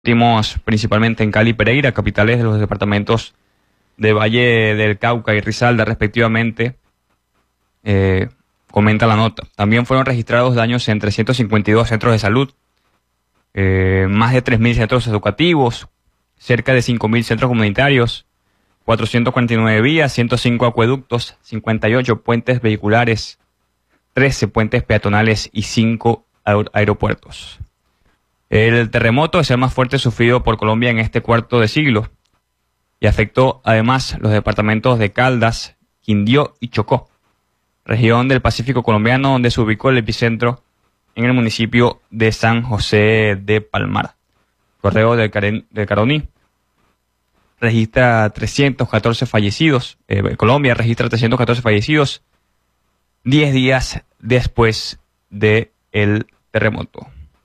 últimos principalmente en Cali y Pereira, capitales de los departamentos de Valle del Cauca y Risaralda respectivamente, comenta la nota. También fueron registrados daños en 352 centros de salud, más de 3.000 centros educativos, cerca de 5.000 centros comunitarios, 449 vías, 105 acueductos, 58 puentes vehiculares, 13 puentes peatonales y 5 aeropuertos. El terremoto es el más fuerte sufrido por Colombia en este cuarto de siglo y afectó además los departamentos de Caldas, Quindío y Chocó, región del Pacífico colombiano, donde se ubicó el epicentro en el municipio de San José de Palmar. Correo del Caroní registra 314 fallecidos. Colombia registra 314 fallecidos 10 días después del terremoto.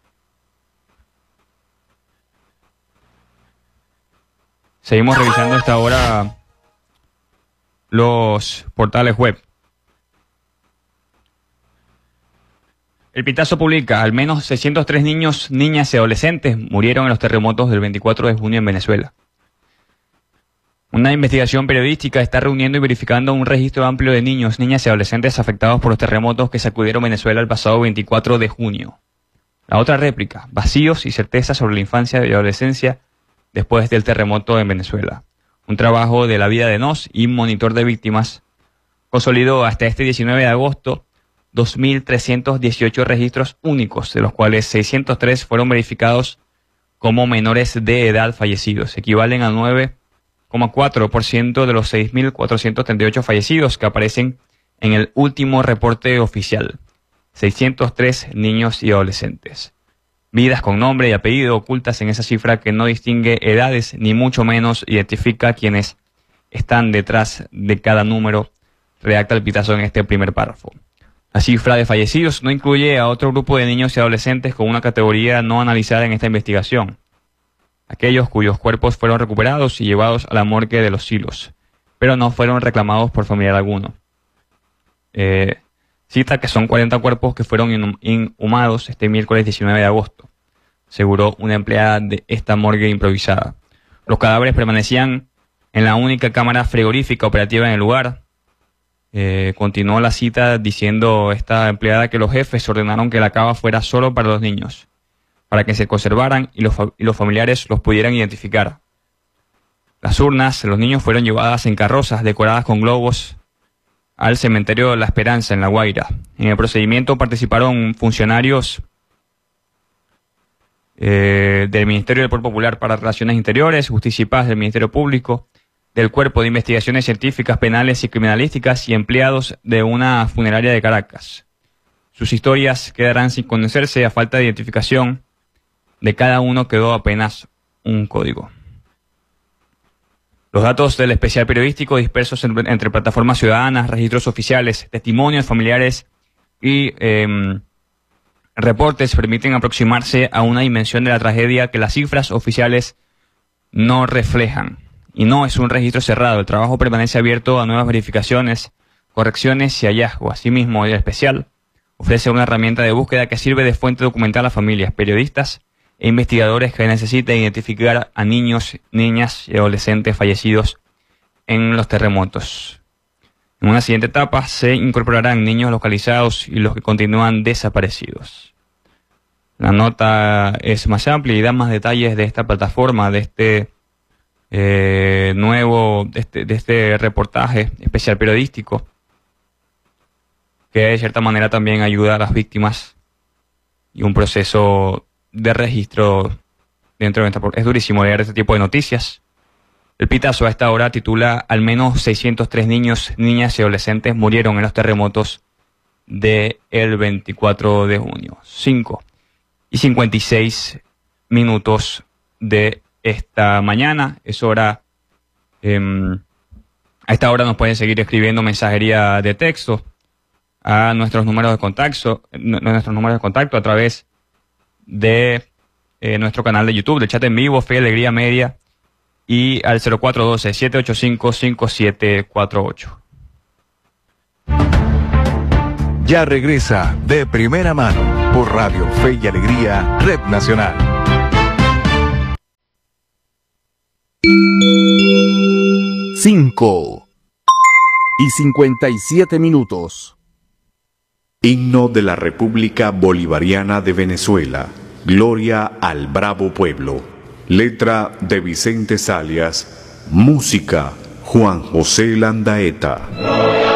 Seguimos revisando a esta hora los portales web. El Pitazo publica: al menos 603 niños, niñas y adolescentes murieron en los terremotos del 24 de junio en Venezuela. Una investigación periodística está reuniendo y verificando un registro amplio de niños, niñas y adolescentes afectados por los terremotos que sacudieron Venezuela el pasado 24 de junio. La otra réplica: vacíos y certezas sobre la infancia y adolescencia después del terremoto en Venezuela. Un trabajo de La Vida de Nos y Monitor de Víctimas consolidó hasta este 19 de agosto 2.318 registros únicos, de los cuales 603 fueron verificados como menores de edad fallecidos. Equivalen a 9,4% de los 6.438 fallecidos que aparecen en el último reporte oficial. 603 niños y adolescentes. Vidas con nombre y apellido ocultas en esa cifra que no distingue edades ni mucho menos identifica quienes están detrás de cada número, redacta el Pitazo en este primer párrafo. La cifra de fallecidos no incluye a otro grupo de niños y adolescentes con una categoría no analizada en esta investigación: aquellos cuyos cuerpos fueron recuperados y llevados a la morgue de los silos, pero no fueron reclamados por familiar alguno. Cita que son 40 cuerpos que fueron inhumados este miércoles 19 de agosto, aseguró una empleada de esta morgue improvisada. Los cadáveres permanecían en la única cámara frigorífica operativa en el lugar. Continuó la cita diciendo esta empleada que los jefes ordenaron que la cava fuera solo para los niños, para que se conservaran y los familiares los pudieran identificar. Las urnas de los niños fueron llevadas en carrozas decoradas con globos al cementerio de La Esperanza, en La Guaira. En el procedimiento participaron funcionarios del Ministerio del Poder Popular para Relaciones Interiores, Justicia y Paz del Ministerio Público, del Cuerpo de Investigaciones Científicas, Penales y Criminalísticas y empleados de una funeraria de Caracas. Sus historias quedarán sin conocerse a falta de identificación. De cada uno quedó apenas un código. Los datos del especial periodístico dispersos entre plataformas ciudadanas, registros oficiales, testimonios familiares y reportes permiten aproximarse a una dimensión de la tragedia que las cifras oficiales no reflejan. Y no es un registro cerrado. El trabajo permanece abierto a nuevas verificaciones, correcciones y hallazgos. Asimismo, el especial ofrece una herramienta de búsqueda que sirve de fuente documental a familias, periodistas e investigadores que necesiten identificar a niños, niñas y adolescentes fallecidos en los terremotos. En una siguiente etapa se incorporarán niños localizados y los que continúan desaparecidos. La nota es más amplia y da más detalles de esta plataforma, de este este reportaje especial periodístico, que de cierta manera también ayuda a las víctimas y un proceso de registro dentro de esta. Es durísimo leer este tipo de noticias. El Pitazo a esta hora titula: al menos 603 niños, niñas y adolescentes murieron en los terremotos del 24 de junio. 5:56 de esta mañana. Es hora, a esta hora nos pueden seguir escribiendo mensajería de texto a nuestros números de contacto, a través de nuestro canal de YouTube, de Chat en Vivo, Fe y Alegría Media, y al 0412-785-5748. Ya regresa De Primera Mano por Radio Fe y Alegría, Red Nacional. 5:57. Himno de la República Bolivariana de Venezuela. Gloria al bravo pueblo. Letra de Vicente Zalias. Música Juan José Landaeta.